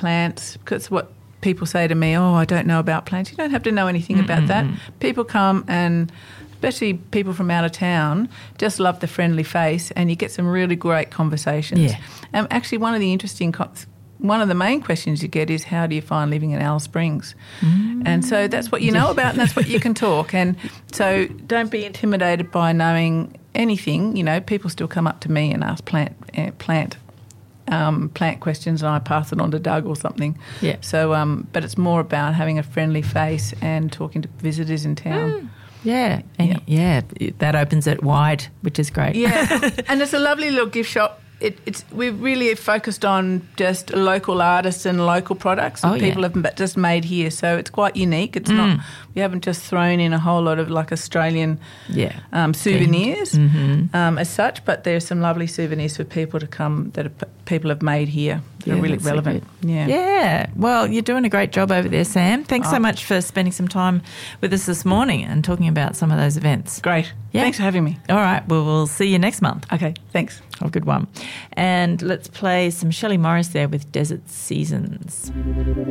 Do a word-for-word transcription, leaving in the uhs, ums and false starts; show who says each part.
Speaker 1: plants, because what people say to me, oh, I don't know about plants. You don't have to know anything
Speaker 2: Mm-mm.
Speaker 1: about that. People come and, especially people from out of town, just love the friendly face, and you get some really great conversations.
Speaker 2: Yeah.
Speaker 1: Um, actually, one of the interesting, co- one of the main questions you get is, how do you find living in Alice Springs?
Speaker 2: Mm.
Speaker 1: And so that's what you know about, and that's what you can talk. And so don't be intimidated by knowing anything. You know, people still come up to me and ask plant uh, plant um, plant questions, and I pass it on to Doug or something.
Speaker 2: Yeah.
Speaker 1: So, um, but it's more about having a friendly face and talking to visitors in town.
Speaker 2: Mm. Yeah, and yeah, that opens it wide, which is great.
Speaker 1: Yeah, and it's a lovely little gift shop. It, it's we've really focused on just local artists and local products that
Speaker 2: Oh, yeah.
Speaker 1: people have just made here. So it's quite unique. It's
Speaker 2: Mm.
Speaker 1: not, we haven't just thrown in a whole lot of like Australian
Speaker 2: Yeah.
Speaker 1: um, souvenirs
Speaker 2: Mm-hmm.
Speaker 1: um, as such, but there's some lovely souvenirs for people to come that are, people have made here that
Speaker 2: Yeah,
Speaker 1: are really
Speaker 2: that's so
Speaker 1: relevant.
Speaker 2: good.
Speaker 1: yeah.
Speaker 2: Yeah. Well, you're doing a great job over there, Sam. Thanks
Speaker 1: Oh.
Speaker 2: so much for spending some time with us this morning and talking about some of those events.
Speaker 1: Great.
Speaker 2: Yeah.
Speaker 1: Thanks for having me.
Speaker 2: All right. Well, we'll see you next month.
Speaker 1: Okay, thanks.
Speaker 2: Oh, good one. And let's play some Shelley Morris there with Desert Seasons.